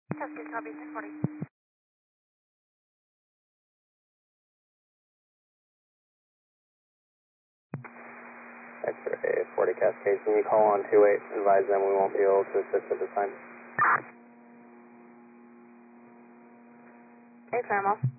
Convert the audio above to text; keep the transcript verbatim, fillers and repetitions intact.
Cascade, copy, ten forty. X-ray forty Cascade, can you call on two eight, advise them we won't be able to assist at this time? Hey, Thermal.